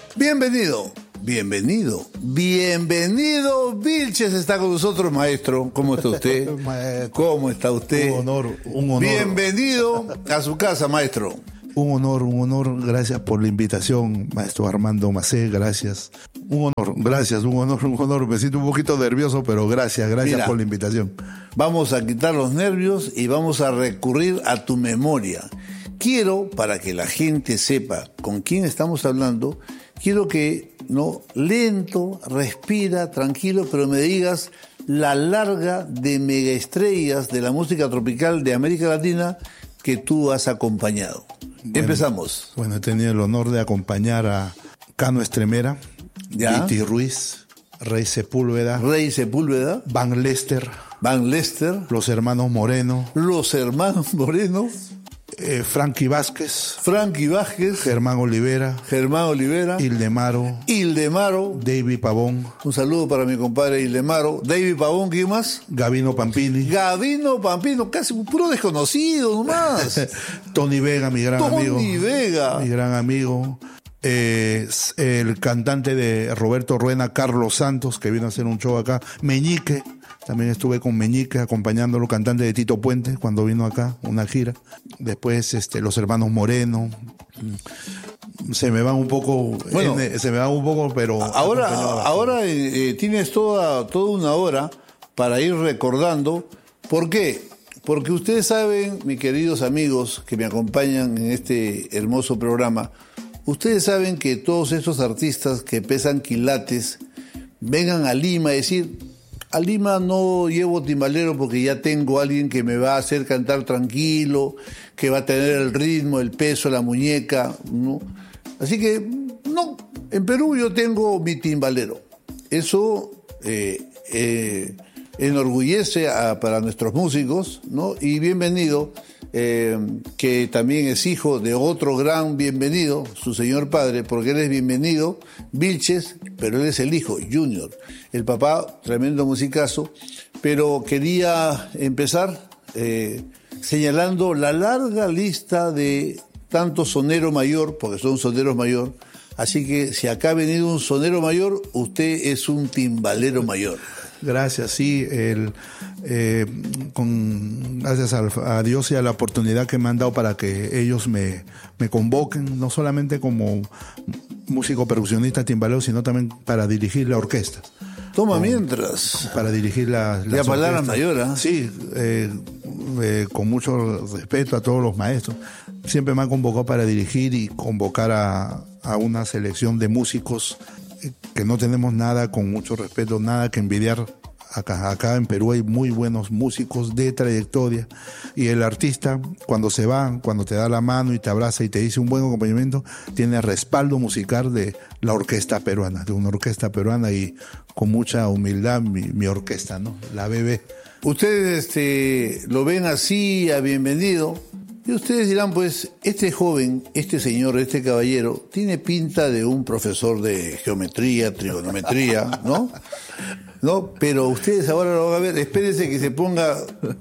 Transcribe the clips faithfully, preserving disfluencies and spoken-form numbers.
Bienvenido, bienvenido, bienvenido. Vilches está con nosotros, maestro. ¿Cómo está usted? ¿Cómo está usted? Un honor, un honor. Bienvenido a su casa, maestro. Un honor, un honor. Gracias por la invitación, maestro Armando Macé. Gracias. Un honor, gracias, un honor, un honor. Me siento un poquito nervioso, pero gracias, gracias Mira, por la invitación. Vamos a quitar los nervios y vamos a recurrir a tu memoria. Quiero, para que la gente sepa con quién estamos hablando, quiero que, no, lento, respira, tranquilo, pero me digas la larga de megaestrellas de la música tropical de América Latina que tú has acompañado. Bueno, Empezamos. Bueno, he tenido el honor de acompañar a Cano Estremera, ¿Ya? Viti Ruiz, Rey Sepúlveda, Rey Sepúlveda, Van Lester, Van Lester, los hermanos Moreno, los hermanos Moreno, eh, Frankie Vázquez, Frankie Vázquez, Germán Olivera, Germán Olivera, Ildemaro, Ildemaro. David Pavón, Un saludo para mi compadre Ildemaro. David Pavón, ¿quién más? Gavino Pampini, Gavino Pampino, casi un puro desconocido nomás. Tony Vega, mi gran Tony amigo. Tony Vega. Mi gran amigo. Eh, el cantante de Roberto Ruena, Carlos Santos, que vino a hacer un show acá. Meñique, también estuve con Meñique acompañándolo, cantante de Tito Puente, cuando vino acá, una gira. Después este, los hermanos Moreno. Se me van un poco, bueno, eh, se me van un poco, pero ahora, ahora eh, tienes toda, toda una hora para ir recordando. ¿Por qué? Porque ustedes saben, mis queridos amigos que me acompañan en este hermoso programa, ustedes saben que todos estos artistas que pesan quilates vengan a Lima a decir, a Lima no llevo timbalero porque ya tengo a alguien que me va a hacer cantar tranquilo, que va a tener el ritmo, el peso, la muñeca, ¿no? Así que, no, en Perú yo tengo mi timbalero. Eso eh, eh, enorgullece a, para nuestros músicos, ¿no? Y bienvenido, eh, que también es hijo de otro gran bienvenido, su señor padre, porque él es bienvenido, Vilches, pero él es el hijo, Junior. El papá, tremendo musicazo, pero quería empezar eh, señalando la larga lista de tanto sonero mayor, porque son soneros mayor, así que si acá ha venido un sonero mayor, usted es un timbalero mayor. Gracias, sí, el, eh, con, gracias a, a Dios y a la oportunidad que me han dado para que ellos me, me convoquen, no solamente como músico percusionista timbalero, sino también para dirigir la orquesta. Toma con, mientras. Para dirigir la, las la palabra mayor, ¿eh? Sí, eh, eh, con mucho respeto a todos los maestros. Siempre me han convocado para dirigir y convocar a, a una selección de músicos que no tenemos nada, con mucho respeto, nada que envidiar. Acá, acá en Perú hay muy buenos músicos de trayectoria y el artista cuando se va, cuando te da la mano y te abraza y te dice un buen acompañamiento, tiene respaldo musical de la orquesta peruana, de una orquesta peruana, y con mucha humildad mi, mi orquesta, ¿no? La B B. Ustedes este, lo ven así, a bienvenido, y ustedes dirán, pues, este joven, este señor, este caballero, tiene pinta de un profesor de geometría, trigonometría, ¿no? No, pero ustedes ahora lo van a ver, espérense que se ponga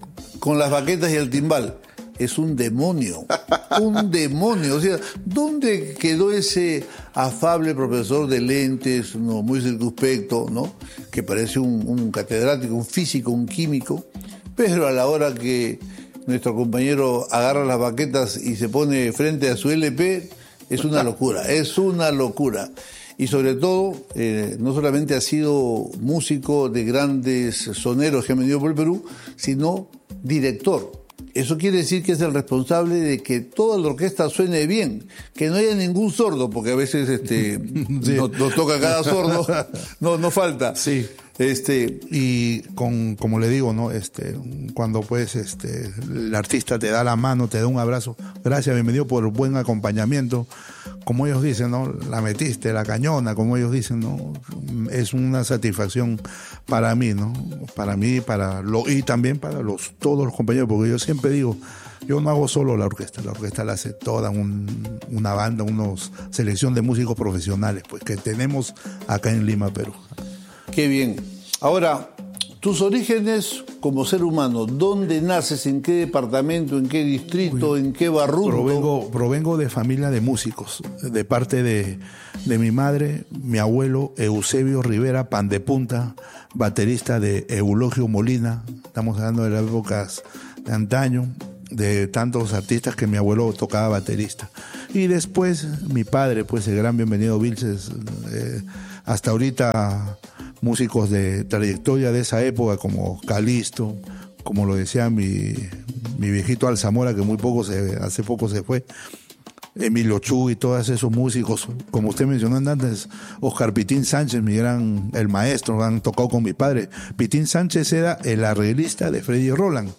con las baquetas y el timbal. Es un demonio, un demonio. O sea, ¿dónde quedó ese afable profesor de lentes, no, muy circunspecto, ¿no? Que parece un, un catedrático, un físico, un químico, pero a la hora que nuestro compañero agarra las baquetas y se pone frente a su L P, es una locura, es una locura. Y sobre todo, eh, no solamente ha sido músico de grandes soneros que han venido por el Perú, sino director. Eso quiere decir que es el responsable de que toda la orquesta suene bien, que no haya ningún sordo, porque a veces este sí. nos, nos toca cada sordo, no, no falta. Sí. Este, y con, como le digo, ¿no? Este, cuando pues este, el artista te da la mano, te da un abrazo, gracias, bienvenido por el buen acompañamiento, como ellos dicen, ¿no? La metiste, la cañona, como ellos dicen, ¿no? Es una satisfacción para mí, ¿no? Para mí, para lo, y también para los, todos los compañeros, porque yo siempre digo, yo no hago solo la orquesta, la orquesta la hace toda un, una banda, una selección de músicos profesionales, pues, que tenemos acá en Lima, Perú. Qué bien. Ahora, Tus orígenes como ser humano, ¿dónde naces? ¿En qué departamento? ¿En qué distrito? ¿En qué barrunto? Provengo, provengo de familia de músicos, de parte de, de mi madre, mi abuelo Eusebio Rivera Pan de Punta, baterista de Eulogio Molina. Estamos hablando de las épocas de antaño, de tantos artistas que mi abuelo tocaba baterista. Y después mi padre, pues el gran Bienvenido Vilches, eh, hasta ahorita músicos de trayectoria de esa época como Calisto, como lo decía mi, mi viejito Alzamora, que muy poco se, hace poco se fue, Emilio Chu y todos esos músicos, como usted mencionó antes, Oscar Pitín Sánchez, mi gran, el maestro, han tocado con mi padre. Pitín Sánchez era el arreglista de Freddy Roland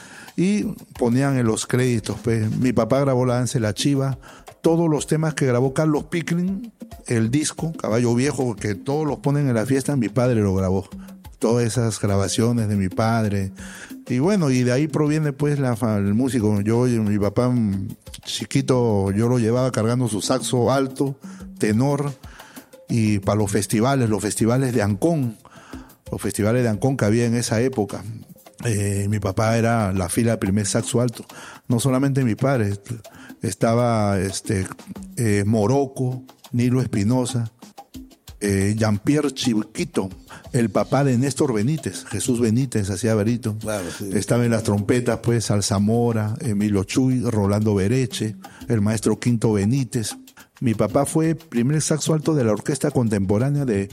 y ponían en los créditos, pues, mi papá grabó La Danza de la Chiva, todos los temas que grabó Carlos Pickling, el disco Caballo Viejo, que todos los ponen en la fiesta, mi padre lo grabó. Todas esas grabaciones de mi padre. Y bueno, y de ahí proviene pues la, el músico. Yo, mi papá chiquito, yo lo llevaba cargando su saxo alto, tenor, y para los festivales, los festivales de Ancón, los festivales de Ancón que había en esa época. Eh, mi papá era la fila de primer saxo alto. No solamente mi padre, estaba este eh, Morocco, Nilo Espinosa, eh, Jean-Pierre Chiquito, el papá de Néstor Benítez, Jesús Benítez, hacía barito. Claro, sí. Estaba en las trompetas, pues, Alzamora, Emilio Chuy, Rolando Bereche, el maestro Quinto Benítez. Mi papá fue primer saxo alto de la orquesta contemporánea de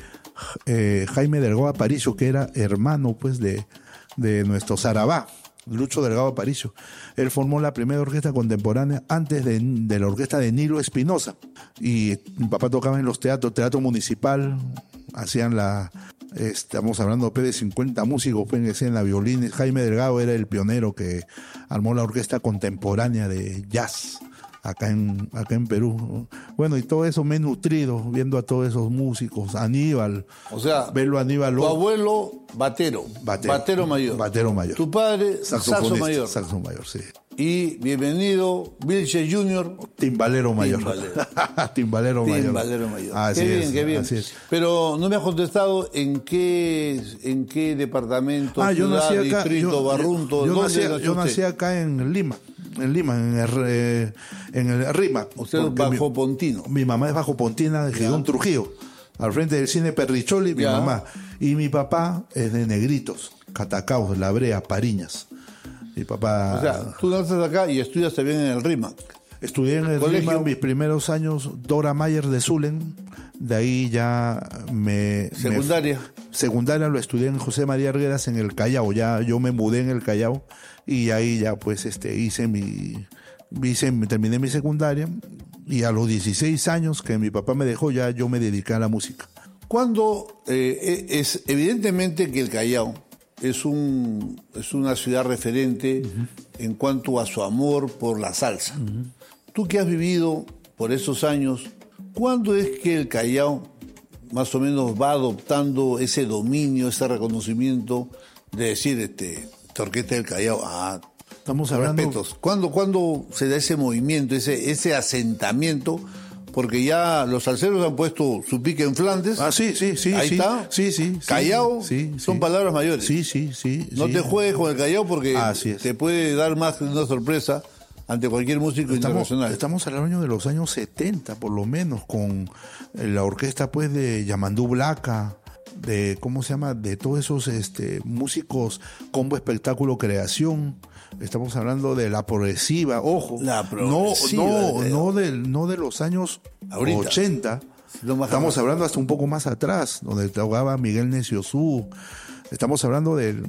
eh, Jaime Delgado Aparicio, que era hermano, pues, de, de nuestro Sarabá, Lucho Delgado Aparicio. Él formó la primera orquesta contemporánea antes de, de la orquesta de Nilo Espinosa. Y mi papá tocaba en los teatros, teatro municipal, hacían la... Estamos hablando de cincuenta músicos, pues, en la violín. Jaime Delgado era el pionero que armó la orquesta contemporánea de jazz acá en, acá en Perú. Bueno, y todo eso me he nutrido viendo a todos esos músicos. Aníbal, o sea, verlo a Aníbal. Tu abuelo, batero, batero, batero mayor. Batero mayor. Tu padre, saxo mayor. Saxo mayor, sí. Y Bienvenido Vilches junior Timbalero mayor. Timbalero, Timbalero mayor. Timbalero mayor. Así qué es, bien, qué bien. Así es. Pero no me has contestado en qué, en qué departamento, ah, ciudad, yo nací acá, distrito, yo, barrunto. Yo, yo, ¿dónde nací, yo nací acá en Lima, en Lima, en el, eh, en el Rima. Usted es bajo mi, Pontino. Mi mamá es bajo Pontina de Gidón Trujillo, al frente del cine Perricholi, mi ya. mamá. Y mi papá es de Negritos, Catacaos, La Brea, Pariñas. Mi papá... O sea, tú naces acá y estudias también en el RIMAC. Estudié en el Colegio. RIMAC mis primeros años, Dora Mayer de Zulen. De ahí ya me... ¿Secundaria? Me, secundaria lo estudié en José María Arguedas en el Callao. Ya yo me mudé en el Callao y ahí ya pues este hice mi... hice, terminé mi secundaria y a los dieciséis años que mi papá me dejó ya yo me dediqué a la música. Cuando eh, es evidentemente que el Callao es un es una ciudad referente uh-huh. en cuanto a su amor por la salsa. Uh-huh. Tú que has vivido por esos años, ¿cuándo es que el Callao más o menos va adoptando ese dominio, ese reconocimiento de decir, este, esta orquesta del Callao, ah, estamos hablando... respetos? ¿Cuándo, ¿Cuándo se da ese movimiento, ese, ese asentamiento? Porque ya los salseros han puesto su pique en Flandes. Ah, sí, sí, sí. Ahí sí, está. Sí, sí. Callao, sí, sí, son sí. palabras mayores. Sí, sí, sí. No sí. te juegues con el Callao porque Así es. te puede dar más que una sorpresa ante cualquier músico estamos, internacional. Estamos al año de los años setenta, por lo menos, con la orquesta pues de Yamandú Blaca, de, ¿cómo se llama? De todos esos este, músicos, Combo Espectáculo Creación. Estamos hablando de la progresiva, ojo, la progresiva, no, no, de... no, de, no de los años ahorita. ochenta, no estamos hablando hasta un poco más atrás, donde tocaba Miguel Neciosú, estamos hablando del,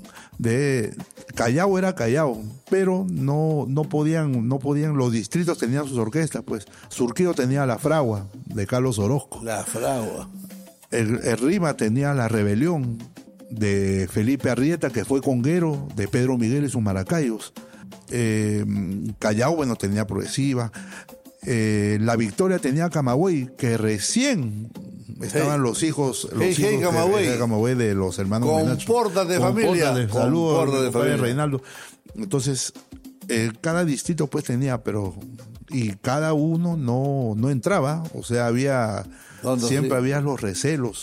de Callao era Callao, pero no, no podían, no podían, los distritos tenían sus orquestas, pues Surquillo tenía La Fragua, de Carlos Orozco. La Fragua. El, el Rima tenía La Rebelión, de Felipe Arrieta, que fue conguero de Pedro Miguel y sus maracayos. Eh, Callao, bueno, tenía progresiva. Eh, La Victoria tenía Camagüey, que recién estaban hey. los hijos, los hey, hijos hey, Camagüey. De, de, Camagüey de los hermanos Compórtate, familia. Saludos de familia. Reinaldo. Entonces, eh, cada distrito pues tenía, pero y cada uno no, no entraba, o sea, había siempre sí. había los recelos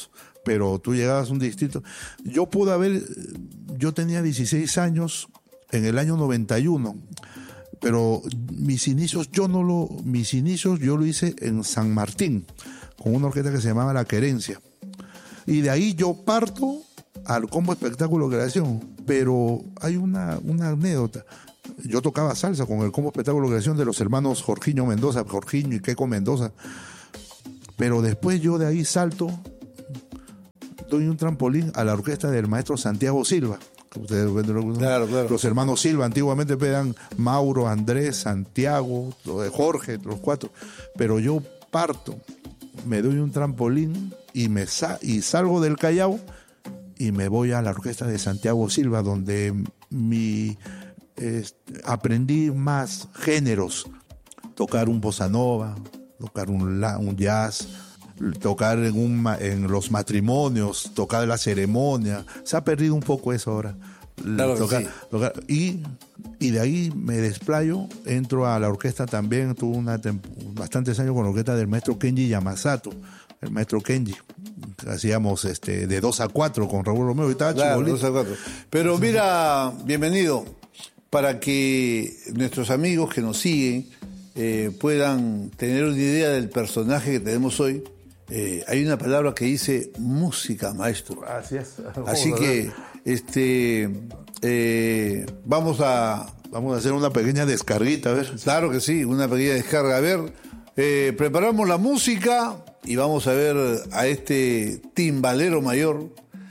pero tú llegabas a un distrito. Yo pude haber, yo tenía dieciséis años en el año noventa y uno, pero mis inicios yo no lo, mis inicios yo lo hice en San Martín, con una orquesta que se llamaba La Querencia. Y de ahí yo parto al Combo Espectáculo Creación, pero hay una, una anécdota. Yo tocaba salsa con el Combo Espectáculo Creación de los hermanos Jorginho Mendoza, Jorginho y Keco Mendoza, pero después yo de ahí salto, doy un trampolín a la orquesta del maestro Santiago Silva. Ustedes, claro, claro. Los hermanos Silva antiguamente eran Mauro, Andrés, Santiago, Jorge, los cuatro, pero yo parto, me doy un trampolín y, me sa- y salgo del Callao y me voy a la orquesta de Santiago Silva, donde mi, eh, aprendí más géneros, tocar un bossa nova, tocar un, un jazz, tocar en, un, en los matrimonios, tocar en la ceremonia. Se ha perdido un poco eso ahora. Claro que tocar, sí. tocar, y, y de ahí me desplayo, entro a la orquesta también, tuve una bastantes años con la orquesta del maestro Kenji Yamasato, el maestro Kenji. Hacíamos este de dos a cuatro con Raúl Romeo y estaba Claro, chibolito. dos a cuatro. Pero mira, bienvenido, para que nuestros amigos que nos siguen eh, puedan tener una idea del personaje que tenemos hoy. Eh, hay una palabra que dice música, maestro. Así es. Así que este eh, vamos a Vamos a hacer una pequeña descarguita, a ver. claro que sí, una pequeña descarga. A ver, eh, preparamos la música y vamos a ver a este timbalero mayor.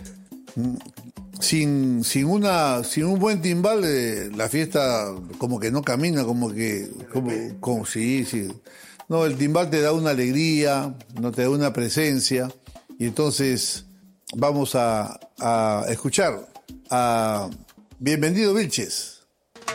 Sin, sin una sin un buen timbal, eh, la fiesta como que no camina, como que como, como sí, sí. No, el timbal te da una alegría, no te da una presencia, y entonces vamos a, a escuchar a Bienvenido Vilches.